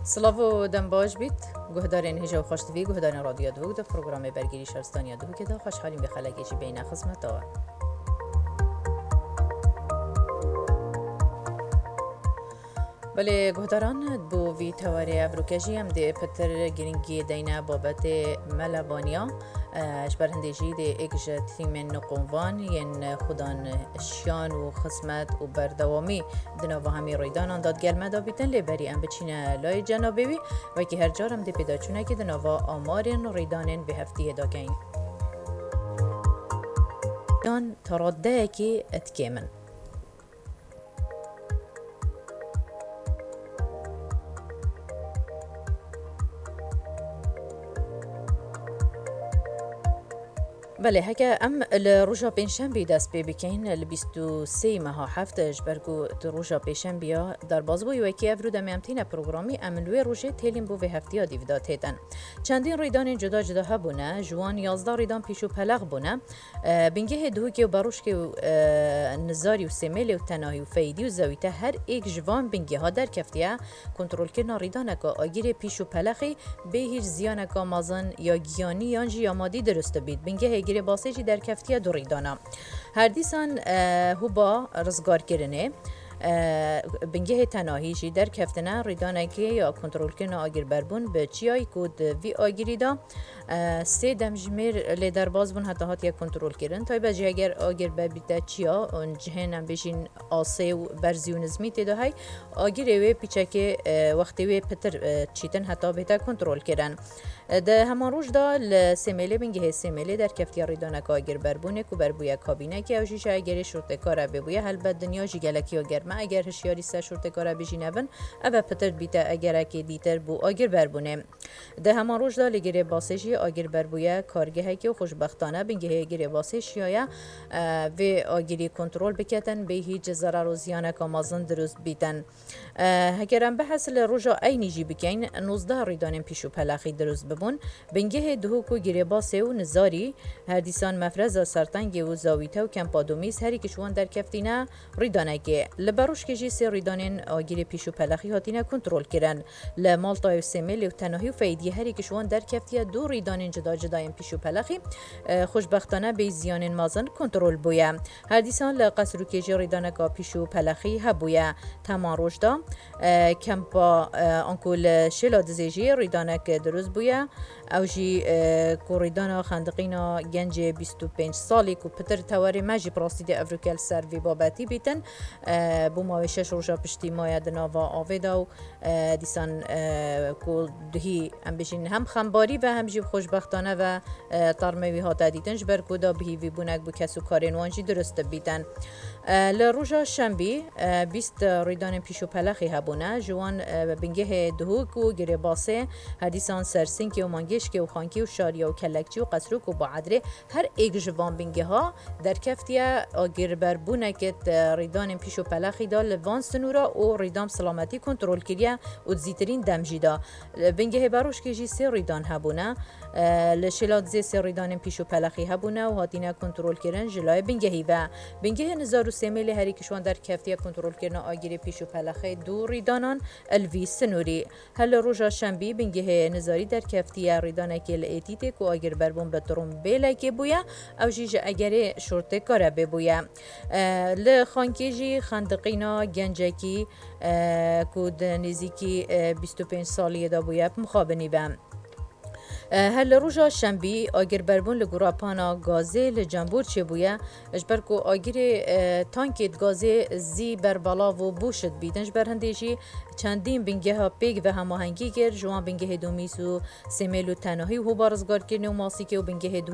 سلاو دم باش بیت گهدارین هجا و خوشتوی گهدارین رادیو دوگ ده پروگرام برگیری شهرستانی دوگ که ده خوشحالیم به خلقیشی بین خدمت آوا. بله گهداران بو وی تواری افروکشی هم ده پتر گرینگی دینا بابت ملابانیا اشبر هندیجی ده اکش تیم نقوان ین خودان شیان و خدمت و بردوامی دنا و همی رویدان داد گرمه دا بیتن لبری ام بچینه لای جنابی وی و که هر جارم ده پیدا چونه که دنا و آمارین رویدانین به هفته دا گین دان تراده که اتکیمن بله هکه ام لروجا پنجشنبه دست پی بکین ل 23 ماه هفت اجبرگو روجا پنجشنبه در بازبوی و کی افرود میامتین پروگرامی املوی روجه تلیم بو به هفته دیویدات هتن چندین ریدان جدا جدا هبونه جوان 11 ریدان پیشو پلق بونه بنگه دو که باروش که نزاری و سیمل و تناهی و فیدی و زویته هر یک جوان بنگه ها در کفتیه کنترل کردن ریدان کا آگیر پیشو پلقی به هیچ زیان کا مازن یا گیانی یا جیامادی درست بید بنگه گیری باسیجی در کفتیه دو ریدانا هر دیسان هو با رزگار کرنه بنگه تناهی جی در کفتنه ریدانه که یا کنترل کنه آگیر بربون به چیای کود وی آگیری دا سه دمجمیر لی در باز بون حتی هات یا کنترل کرن تای بجی اگر آگیر ببیده چیا اون جهن هم بشین آسه و برزی و نظمی تیده های آگیر وی پیچه که وقتی وی پتر چیتن حتی بهتا کنترل کرن ده همان روش دا لسیمیلی بنگه سیمیلی در کفتیا ریدانه که آگیر بربونه که بربویا کابینه که اوشیش اگری شرط کاره ببویا هل بد دنیا جی گلکی و گرمه اگر هشیاری سه شرط کاره بجینه بن اوه پتر بیتا اگر اکی دیتر بو آگیر بربونه ده همان روش دا لگیری باسیجی آگیر بربویا کارگه که خوشبختانه بنگه اگری باسیجی و آگیری کنترل بکتن به هیچ ضرر و زیانه که مازن درست بیتن هکرم به حاصل روژا اینی جی بکین 19 ریدان پیشو پلاخی درست ببون بنگه دهو کو گیری باسه و نزاری هر دیسان مفرز سرطنگ و زاویته و کمپادومیز هری کشوان در کفتینه ریدانه که لبروش کجی سه ریدانین آگیری پیشو پلاخی هاتینه کنترل کرن لمالتا و سیمیل و تناهی و فیدی هری کشوان در کفتیه دو ریدانین جدا جداین پیشو پلاخی خوشبختانه به زیانین مازن کنترل بویا هر دیسان لقصر و کجی ریدانه که پیشو پلاخی هبویا تمام روش دا کمپا انکول شلا دزیجی ریدانه که درست بویا او جی کوریدانا خندقینا گنج 25 سالی کو پتر تواری ماجی پراستید افریکل سروی بابتی بیتن بو ماوشش روشا پشتی مایا دناوا آویدا و دیسان کو دهی هم بشین هم خمباری و هم جیب خوشبختانه و ترموی ها دیدن جبر کودا بهی وی بونک بو کسو کارین وانجی درست بیتن لروجا شنبی 20 ریدان پیشو پلخی هبونه جوان بنگه دهو کو گری باسه حدیثان سرسینکی و مانگشکی و خانکی و شاریا و کلکچی و قصروک و بعدره هر ایک جوان بنگه ها در کفتیه آگیر بربونه کت ریدان پیشو پلخی دا لوان سنورا و ریدام سلامتی کنترول کریه و زیترین دمجیدا بنگه باروش که جی سه ریدان هبونه لشلات زی سه ریدان پیشو پلخی هبونه و هاتینه کنترول کرن جلای بنگهی و بنگه نزار و سیمیل هری کشوان در کفتیه کنترول کرن آگیر پیشو پلخی دو ریدانان الوی سنوری هل روژا شنبی بنگه نزاری در کفتیه ریدانه که لئتیته که آگیر بربون به ترومبیله که بویا او جیج اگره شورته کاره ببویا لخانکی جی خندقینا گنجکی کود نزیکی 25 سالی دا بویا مخابنی بم هل روژا شنبی آگیر بربون لگوراپانا گازه لجنبور چه بویا اجبر کو آگیر تانکیت گازه زی بربالا و بوشد بیدنج بر هندیجی چندین بنگه ها پیگ و هماهنگی گر جوان بنگه دومیس و سیمیل و تناهی و بارزگار کرنه و ماسیکه و بنگه